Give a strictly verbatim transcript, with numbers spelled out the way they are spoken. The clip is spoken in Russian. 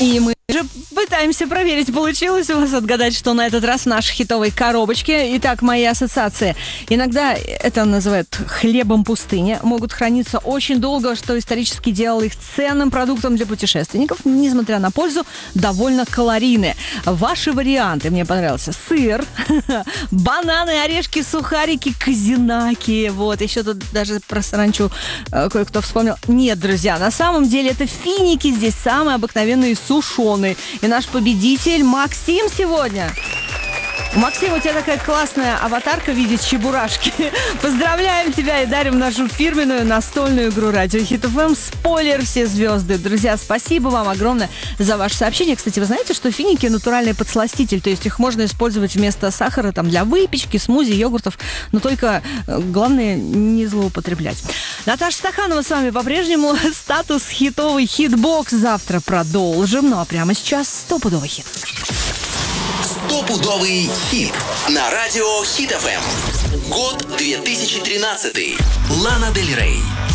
И мы же пытаемся проверить, получилось у вас отгадать, что на этот раз в нашей хитовой коробочке. Итак, мои ассоциации. Иногда это называют хлебом пустыни. Могут храниться очень долго, что исторически делало их ценным продуктом для путешественников. Несмотря на пользу, довольно калорийные. Ваши варианты. Мне понравился сыр, бананы, орешки, сухарики, казинаки. Вот, еще тут даже про саранчу э, кое-кто вспомнил. Нет, друзья, на самом деле это финики здесь самые обыкновенные сушеные. И наш победитель Максим сегодня. Максим, у тебя такая классная аватарка в виде чебурашки. Поздравляем тебя и дарим нашу фирменную настольную игру Радио Хит эф эм «Спойлер. Все звезды». Друзья, спасибо вам огромное за ваше сообщение. Кстати, вы знаете, что финики натуральный подсластитель, то есть их можно использовать вместо сахара там, для выпечки, смузи, йогуртов, но только главное не злоупотреблять. Наташа Стаханова с вами по-прежнему. Статус хитовый хитбокс. Завтра продолжим. Ну а прямо сейчас стопудовый хит. Стопудовый хит на Радио Хит эф эм. Год две тысячи тринадцатый. Лана Дель Рей.